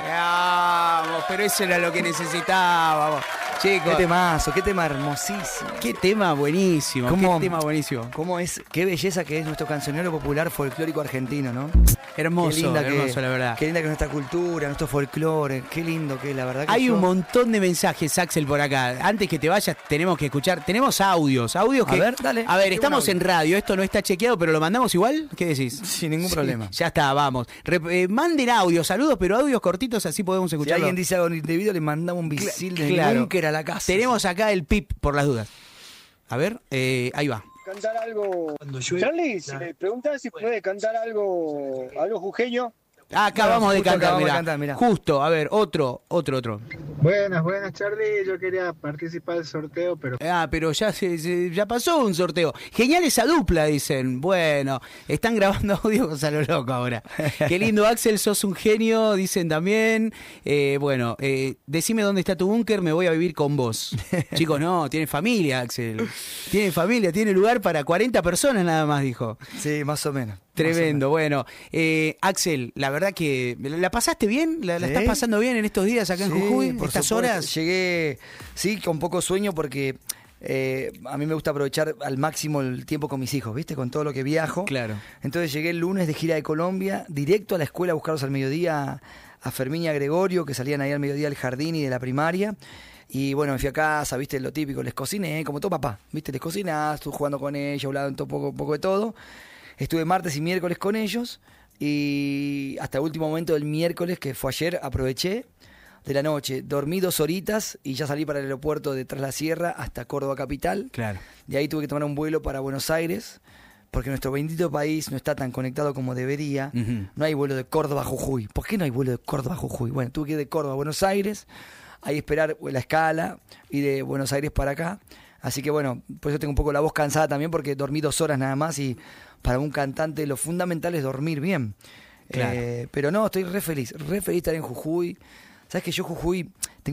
Vamos, pero eso era lo que necesitábamos. Chicos. Qué tema hermosísimo. Qué tema buenísimo. Qué tema buenísimo. Qué belleza que es nuestro cancionero popular folclórico argentino, ¿no? Hermoso, hermoso, la verdad. Qué linda que es nuestra cultura, nuestro folclore. Qué lindo que es, la verdad. Hay un montón de mensajes, Axel, por acá. Antes que te vayas, tenemos que escuchar. Tenemos audios que... A ver, dale. A ver, estamos en radio. Esto no está chequeado, pero ¿lo mandamos igual? ¿Qué decís? Sin ningún problema. Ya está, vamos. Manden audios, saludos, pero audios cortitos, así podemos escucharlo. Si alguien dice algo indebido, le mandamos un misil de búnker a la casa. Tenemos acá el pip, por las dudas. A ver, ahí va. Cantar algo. Charlie, si le preguntas si puede cantar algo jujeño. Acá vamos de cantar, mirá. Justo, a ver, otro. Buenas, Charlie. Yo quería participar del sorteo, pero... pero ya pasó un sorteo. Genial esa dupla, dicen. Bueno, están grabando audios a lo loco ahora. Qué lindo, Axel, sos un genio, dicen también. Decime dónde está tu búnker, me voy a vivir con vos. Chicos, no, tiene familia, Axel. Tiene familia, tiene lugar para 40 personas nada más, dijo. Sí, más o menos. Tremendo, bueno. Axel, la verdad que... ¿La pasaste bien? ¿La estás pasando bien en estos días acá en Jujuy? Por estas supuesto. Horas. Llegué, con poco sueño porque a mí me gusta aprovechar al máximo el tiempo con mis hijos, ¿viste? Con todo lo que viajo. Claro. Entonces llegué el lunes de gira de Colombia, directo a la escuela a buscarlos al mediodía a Fermín y a Gregorio, que salían ahí al mediodía del jardín y de la primaria. Y bueno, me fui a casa, viste, lo típico, les cociné, como todo papá, viste, les cocinás, estuve jugando con ellos, hablando un poco de todo. Estuve martes y miércoles con ellos y hasta el último momento del miércoles, que fue ayer, aproveché de la noche. Dormí 2 horitas y ya salí para el aeropuerto de Tras la Sierra hasta Córdoba capital. Claro. De ahí tuve que tomar un vuelo para Buenos Aires porque nuestro bendito país no está tan conectado como debería. No hay vuelo de Córdoba a Jujuy. ¿Por qué no hay vuelo de Córdoba a Jujuy? Bueno, tuve que ir de Córdoba a Buenos Aires, ahí esperar la escala y de Buenos Aires para acá. Así que bueno, por eso tengo un poco la voz cansada también porque dormí 2 horas nada más y para un cantante lo fundamental es dormir bien. Claro. Pero no, estoy re feliz de estar en Jujuy. Sabes que yo Jujuy